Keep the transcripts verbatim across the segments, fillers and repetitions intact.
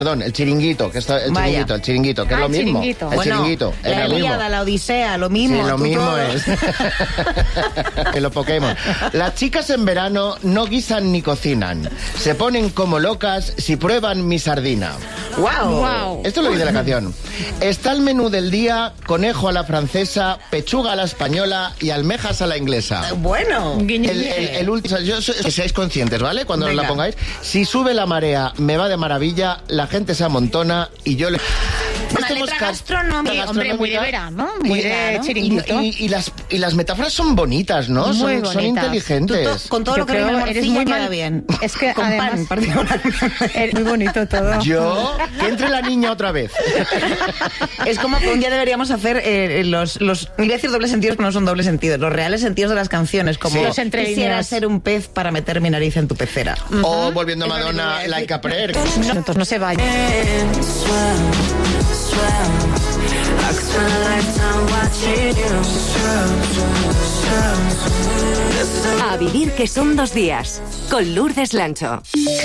Perdón, el chiringuito, que está, el Vaya. chiringuito, el chiringuito, que Ah, es lo el mismo. chiringuito. El Bueno, chiringuito, la era lo mismo. Ilíada, la Odisea, lo mismo. Sí, lo tú mismo todo. es. Que los Pokémon. Las chicas en verano no guisan ni cocinan. Se ponen como locas si prueban mi sardina. Wow. Wow. Esto lo dice la canción. Está el menú del día: conejo a la francesa, pechuga a la española y almejas a la inglesa. Bueno. El, el, el último, yo, so- que seáis conscientes, ¿vale? Cuando Venga. la pongáis. Si sube la marea, me va de maravilla, la gente se amontona y yo le... Una Esto letra buscar- gastronómica. la Hombre, muy de gastronómica. verano, muy Y- de claro. chiringuito. Y, y- y las, y las metáforas son bonitas, ¿no? Muy son, son bonitas. Tú inteligentes. to- con todo Yo lo que creo viene eres morcilla muy queda mal- bien. Es que con además- pan, particularmente. Es muy bonito todo. Yo, que entre la niña otra vez. Es como que un día deberíamos hacer eh, los, los... Iba a decir dobles sentidos, pero no son dobles sentidos. Los reales sentidos de las canciones. Como Sí. Los entre quisiera líneas. ser un pez para meter mi nariz en tu pecera. O volviendo a Es lo que te iba a Madonna, decir. Like a Prayer. Nosotros no se vayan. A vivir que son dos días. Con Lourdes Lancho.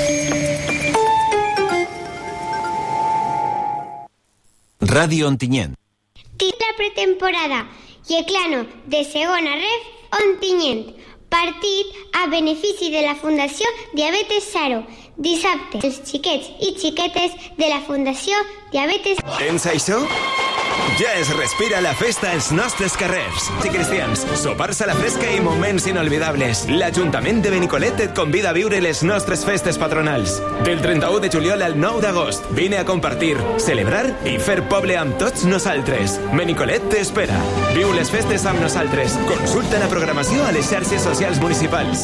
Radio Ontinyent. Tita pretemporada i Eclano de segona ref Ontinyent. Partit a benefici de la Fundació Diabetes Zero. Dissabte, els xiquets i xiquetes de la Fundació Diabetes... Tens això? Ja es respira la festa als nostres carrers. I cristians, sopars a la fresca i moments inolvidables. L'Ajuntament de Benicolet et convida a viure les nostres festes patronals. Del trenta-u de juliol al nou d'agost. Vine a compartir, celebrar i fer poble amb tots nosaltres. Benicolet t'espera. Viu les festes amb nosaltres. Consulta la programació a les xarxes socials municipals.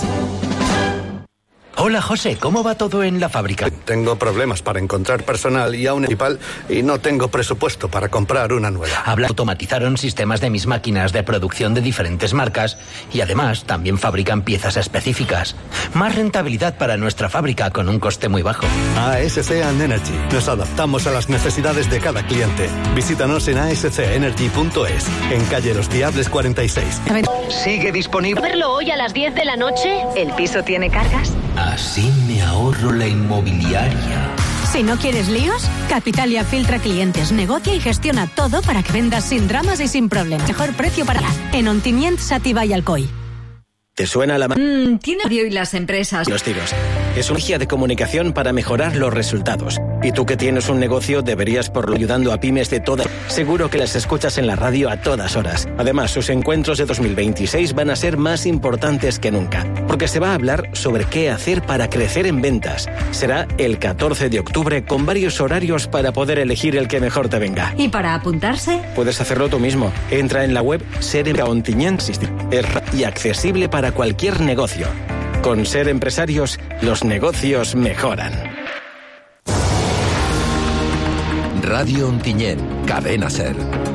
Hola, José, ¿cómo va todo en la fábrica? Tengo problemas para encontrar personal y aún municipal y no tengo presupuesto para comprar una nueva. Habla, automatizaron sistemas de mis máquinas de producción de diferentes marcas y además también fabrican piezas específicas. Más rentabilidad para nuestra fábrica con un coste muy bajo. A S C and Energy. Nos adaptamos a las necesidades de cada cliente. Visítanos en a s c energy punto es, en calle Los Diables cuarenta y seis. ¿Sigue disponible? ¿Verlo hoy a las diez de la noche? ¿El piso tiene cargas? Así me ahorro la inmobiliaria. Si no quieres líos, Capitalia filtra clientes, negocia y gestiona todo para que vendas sin dramas y sin problemas. Mejor precio para en Ontinyent, Sativa y Alcoy. ¿Te suena la mano? Mm, tiene radio y las empresas. Los tiros. Es una guía de comunicación para mejorar los resultados. Y tú que tienes un negocio deberías por ayudando a pymes de todas. Seguro que las escuchas en la radio a todas horas. Además, sus encuentros de dos mil veintiséis van a ser más importantes que nunca. Porque se va a hablar sobre qué hacer para crecer en ventas. Será el catorce de octubre con varios horarios para poder elegir el que mejor te venga. ¿Y para apuntarse? Puedes hacerlo tú mismo. Entra en la web Ser Ontinyent y accesible para cualquier negocio. Con Ser Empresarios, los negocios mejoran. Radio Ontinyent, Cadena Ser.